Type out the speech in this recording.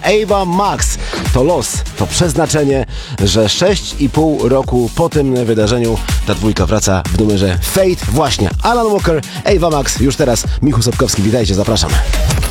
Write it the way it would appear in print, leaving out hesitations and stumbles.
Ava Max. To los, to przeznaczenie, że 6,5 roku po tym wydarzeniu ta dwójka wraca w numerze Fate. Właśnie Alan Walker, Ava Max. Już teraz Michał Sobkowski. Witajcie, zapraszam.